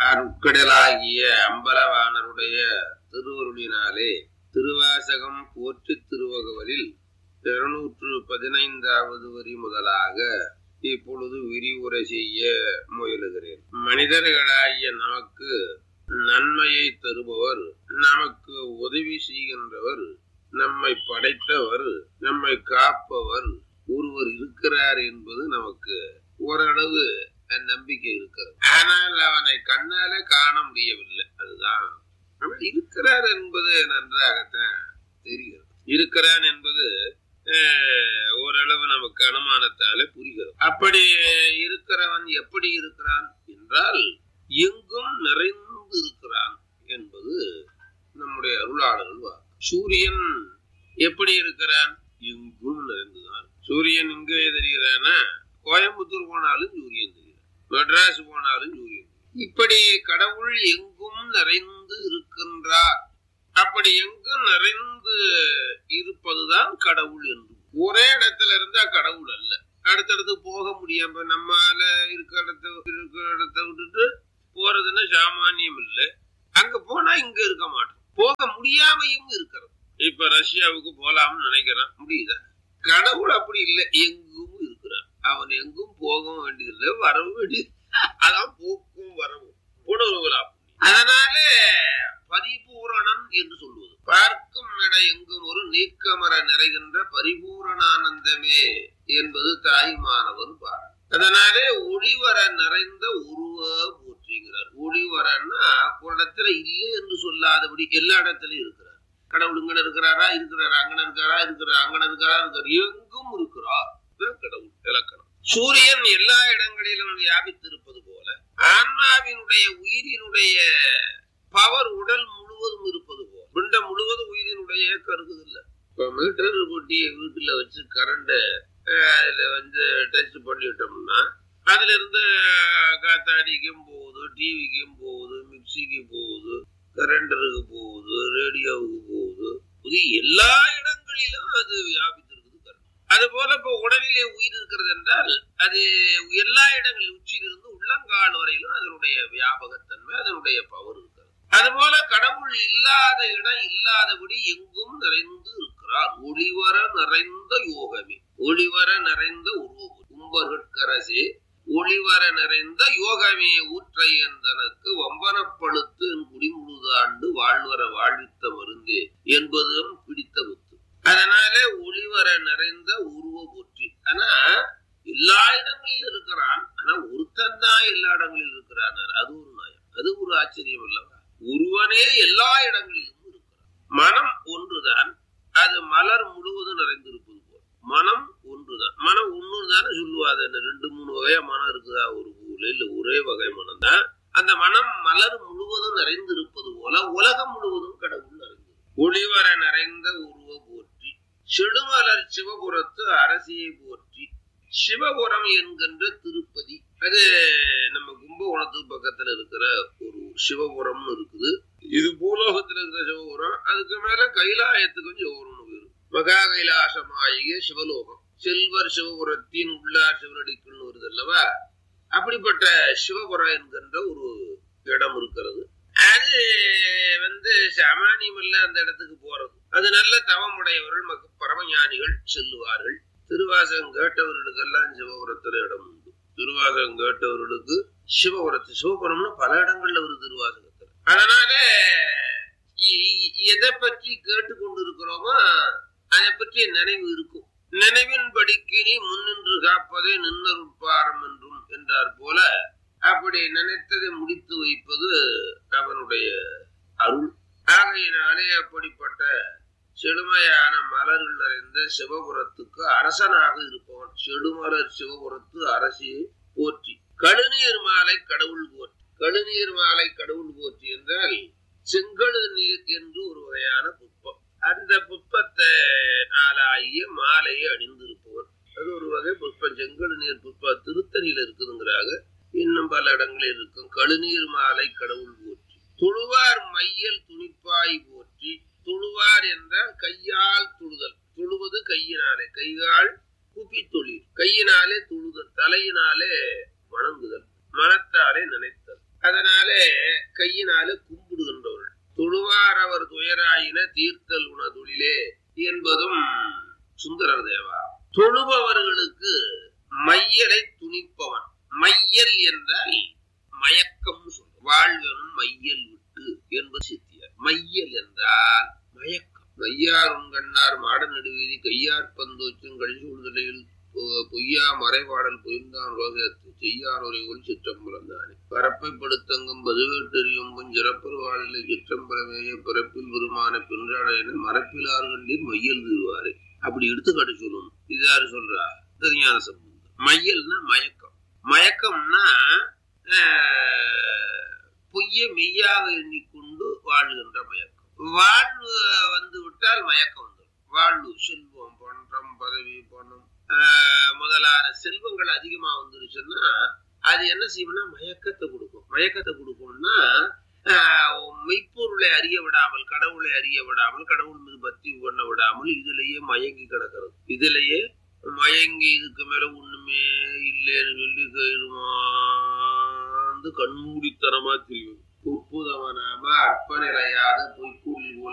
அருட்கடலாகிய அம்பலவாணருடைய திருவருளினாலே திருவாசகம் போற்றி திருவகவலில் 215வது வரி முதலாக இப்பொழுது விரிவுரை செய்ய முயலுகிறேன். மனிதர்களாகிய நமக்கு நன்மையை தருபவர், நமக்கு உதவி செய்கின்றவர், நம்மை படைத்தவர், நம்மை காப்பவர் ஒருவர் இருக்கிறார் என்பது நமக்கு ஓரளவு நம்பிக்கை இருக்கிறது. ஆனால் அவனை கண்ணால காண முடியவில்லை. அதுதான் அவன் இருக்கிறார் என்பது நன்றாகத்தான் தெரிகிறது. இருக்கிறான் என்பது ஓரளவு நமக்கு அனுமானத்தாலே புரிகிறது. அப்படி இருக்கிறவன் எப்படி இருக்கிறான் என்றால் எங்கும் நிறைந்து இருக்கிறான் என்பது நம்முடைய அருளாளர்கள் வாக்கு. சூரியன் எப்படி இருக்கிறான்? எங்கும் நிறைந்துதான். சூரியன் இங்கே தெரிகிறானா? கோயம்புத்தூர் போனாலும் சூரியன் தெரிகிறான், மெட்ராஸ் போனாலும் சூரியன். இப்படி கடவுள் எங்கும் நிறைந்து இருக்கின்றார். அப்படி எங்கும் நிறைந்து இருப்பதுதான் கடவுள் என்று. ஒரே இடத்துல இருந்தா கடவுள் அல்ல. அடுத்தடுத்து போக முடியாம நம்மால இருக்கிற இடத்தை விட்டுட்டு போறதுன்னு சாமானியம் இல்லை. அங்க போனா இங்க இருக்க மாட்டோம். போக முடியாமையும் இருக்கிறது. இப்ப ரஷ்யாவுக்கு போலாம்னு நினைக்கிறான், முடியுதா? கடவுள் அப்படி இல்லை, எங்கும் இருக்கிறான். அவன் எங்கும் போக வேண்டியதில்லை, வரவும் வேண்டியது. அதான் போக்கும் வரவும் உணர்வுகளா. அதனால பரிபூரணம் என்று சொல்வது பார்க்கும் நட எங்கும் ஒரு நீக்கமர நிறைகின்ற பரிபூரணானந்தமே என்பது தாய்மானவர் பாடல். அதனாலே ஒளிவர நிறைந்த உருவ போற்றுகிறார். ஒளிவரன்னா ஒரு இடத்துல இல்லை என்று சொல்லாதபடி எல்லா இடத்துலயும் இருக்கிறார். கடவுள் இங்கன இருக்கிறாரா? இருக்கிறார். அங்கன இருக்காரா? இருக்கிறார். அங்கன இருக்காரா? இருக்கார். எங்கும் இருக்கிறார். கடவுள் இலக்கணம். சூரியன் எல்லா இடங்களிலும் வியாபித்திருப்பது போல ஆன்மாவினுடைய உயிரினுடைய பவர் உடல் முழுவதும் இருப்பது போல பிண்டம் முழுவதும் உயிரினுடைய கருகுது இல்லை. இப்ப மீட்டர் போட்டிய வீட்டுல வச்சு கரண்ட அதுல டச் பண்ணிட்டோம்னா அதுல இருந்து காத்தாடிக்கும் போகுது, டிவிக்கும் போகுது, மிக்சிக்கு போகுது, கரண்டருக்கு போகுது, ரேடியோவுக்கு போகுது. இது எல்லா இடங்களிலும் அது வியாபித்திருக்குது. அது போல இப்ப உடலிலே உயிர் இருக்கிறது என்றால் அது எல்லா இடங்களிலும் உச்சியிலிருந்து உள்ளங்கால் வரையிலும் அதனுடைய வியாபகத்தன்மை, அதனுடைய பவர் இருக்கிறது. அதுபோல கடவுள் இல்லாத இடம் இல்லாதபடி எங்கும் நிறைந்து இருக்கிறார். ஒளிவர நிறைந்த யோகமே, ஒளிவர நிறைந்த உருவம் கும்பர்கரசே, ஒளிவர நிறைந்த யோகமே ஊற்றை என்றனக்கு வம்பனப்படுத்து குடிமுழுதாண்டு வாழ்வர வாழ்வித்த மருந்தே என்பதும் பிடித்த முத்து. அதனால ஒளிவர நிறைந்த உருவ போற்றி. ஆனா எல்லா இடங்களிலும் இருக்கிறான். ஆனா ஒருத்தன் தான் எல்லா இடங்களிலும் இருக்கிறான். அது ஒரு நயம், அது ஒரு ஆச்சரியம் அல்லவா? ஒருவனே எல்லா இடங்களிலும் இருக்கிறான். மனம் ஒன்றுதான், அது மலர் முழுவதும் நிறைந்திருப்பது போல். மனம் ஒன்றுதான். மனம் ஒண்ணுதானே சொல்லுவாது. 2-3 வகையா மனம் இருக்குதா ஒரு பூல? இல்ல, ஒரே வகை மனம் தான். அந்த மனம் மலர் முழுவதும் நிறைந்திருப்பது போல உலகம் முழுவதும் கடவுள் நிறைந்து ஒளிவர நிறைந்த உருவ போற்றி. செடுமலர் சிவபுரத்து அரசியை போற்றி. சிவபுரம் என்கின்ற திருப்பதி, அது நம்ம கும்பகோணத்துக்கு பக்கத்துல இருக்கிற ஒரு சிவபுரம்னு இருக்குது. இது பூலோகத்துல இருக்கிற சிவபுரம். அதுக்கு மேல கைலாயத்துக்கு சிவபுரம்னு பேரு. மகா கைலாசமாகிய சிவலோகம். செல்வர் சிவபுரத்தின் உள்ளார் சிவனடிக்குன்னு வருது அல்லவா? அப்படிப்பட்ட சிவபுரம் என்கின்ற ஒரு இடம் இருக்கிறது. அது சாமானியம் அல்ல அந்த இடத்துக்கு போறது. அது நல்ல தவமுடையவர்கள், பரமஞானிகள் செல்லுவார்கள். திருவாசகம் கேட்டவர்களுக்கெல்லாம் சிவபுரத்துல இடம் உண்டு. திருவாசகம் கேட்டவர்களுக்கு சிவபுரம்னு பல இடங்கள்ல ஒரு திருவாசகத்துல. அதனால எதை பற்றி கேட்டுக்கொண்டிருக்கிறோமோ அதை பற்றிய நினைவு இருக்கும். நினைவின் படிக்கினி முன்னின்று காப்பதே நின்னருட்பாரம் என்றும் என்றார் போல அப்படி நினைத்ததை முடித்து வைப்பது அவனுடைய அருள். ஆகையினாலே அப்படிப்பட்ட செழுமையான மலர்கள் நிறைந்த சிவபுரத்துக்கு அரசனாக இருப்பவன். செடுமலர் சிவபுரத்து அரசியை போற்றி. கழுநீர் மாலை கடவுள் போற்றி. கழுநீர் மாலை கடவுள் போற்றி என்றால் செங்கழு நீர் என்று ஒரு வகையான புஷ்பம். அந்த புஷ்பத்தை நாளாகிய மாலையை அணிந்திருப்பவன். அது ஒரு வகை புஷ்பம். செங்கழு நீர் புஷ்பம் திருத்தணியில இருக்குதுங்கிறாங்க. இன்னும் பல இடங்களில் இருக்கும். கழுநீர் மாலை கடவுள் போற்றி. துழுவார் மையல் துணிப்பாய் போற்றி. துழுவார் என்றால் கையால் துழுதல். துழுவது கையினாலே, கைகால் குப்பி தொழில். கையினாலே துழுதல், தலையினாலே வணங்குதல், மனத்தாலே நினைத்தல். அதனாலே கையினால கும்பிடுகின்றவர்கள். தொழுவார் அவர் துயராயின தீர்த்தல் உண தொழிலே என்பதும் சுந்தரர் தேவா. தொழுபவர்களுக்கு மையலை துணிப்பவன். மையல் என்றால் மயக்கம் சொல்லும். வாழ்வனும் மையல் விட்டு என்பது சித்தியார். மையல் என்றால் மயக்கம். மையாரும் கண்ணார் மாட நடுவீதி கையார் பந்தோச்சும் கழிசூழ்நிலையில் பொய்யா மறைபாடல் புரிந்தான் ரோகத்து செய்யார் உரைகொள் சிற்றம்பலம் தானே. பரப்பை படுத்தங்கும் பதுவேட்டெறியும்பும் சிறப்பருவாளில் சிற்றம்பலமேய பிறப்பில் விருமான பின்றாடையின மரப்பிலார்களில் மையல் தீருவாரு. அப்படி எடுத்துக்காட்டு சொல்லணும். இது யாரு சொல்றா? திருஞான சம்பந்தர். மையல்னா மயக்கம். மயக்கம்னா பொய்யை மெய்யாக எண்ணிக்கொண்டு வாழ்கின்ற மயக்கம். வாழ்வு வந்து விட்டால் மயக்கம் வந்துடும். வாழ்வு செல்வம் பணம் பதவி பணம் முதலான செல்வங்கள் அதிகமா வந்துருச்சுன்னா அது என்ன செய்யும்னா மயக்கத்தை கொடுக்கும். மயக்கத்தை கொடுக்கும்னா மெய்ப்பொருளை அறிய விடாமல், கடவுளை அறிய விடாமல், கடவுள் மீது பக்தி பண்ண விடாமல் இதிலேயே மயங்கி கிடக்கிறது. இதிலேயே மயங்கி இதுக்கு மேல ஒண்ணுமே இல்லைன்னு சொல்லி கண்மூடித்தனமா தெரியும். உற்புதவனாம அற்ப நிலையாத பொய்க்கூலி